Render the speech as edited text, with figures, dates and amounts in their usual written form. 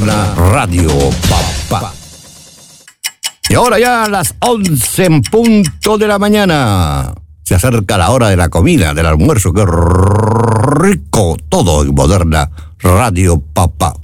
Moderna Radio Papá. Y ahora ya a las 11 en punto de la mañana. Se acerca la hora de la comida, del almuerzo. ¡Qué rico! Todo en Moderna Radio Papá.